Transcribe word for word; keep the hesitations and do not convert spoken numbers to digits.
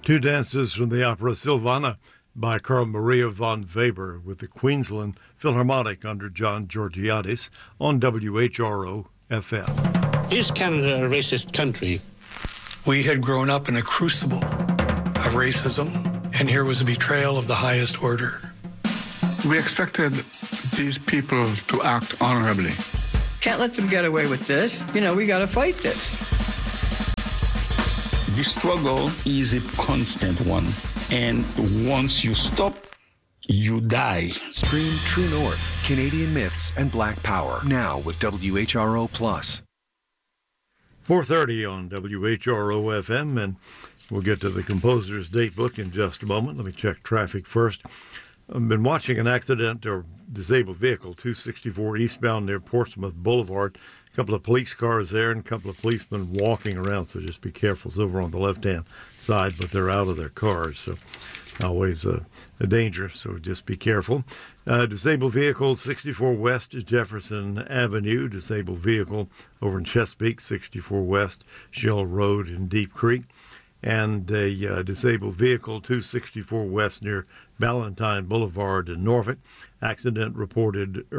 Two dances from the opera Silvana by Carl Maria von Weber with the Queensland Philharmonic under John Georgiadis on W H R O F M. Is Canada a racist country? We had grown up in a crucible of racism, and here was a betrayal of the highest order. We expected these people to act honorably. Can't let them get away with this. You know, we got to fight this. The struggle is a constant one, and once you stop, you die. Stream True North, Canadian Myths, and Black Power, now with W H R O Plus. four thirty on W H R O F M, and we'll get to the composer's date book in just a moment. Let me check traffic first. I've been watching an accident or disabled vehicle, two sixty-four eastbound near Portsmouth Boulevard. A couple of police cars there and a couple of policemen walking around, so just be careful. It's over on the left-hand side, but they're out of their cars, so always uh, a danger, so just be careful. Uh, disabled vehicle, sixty-four West Jefferson Avenue. Disabled vehicle over in Chesapeake, sixty-four West Shell Road in Deep Creek. And a uh, disabled vehicle, two sixty-four West near Ballantyne Boulevard in Norfolk. Accident reported